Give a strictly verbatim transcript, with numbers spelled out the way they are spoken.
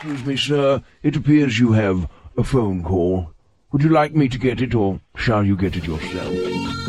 Excuse me, sir. It appears you have a phone call. Would you like me to get it, or shall you get it yourself?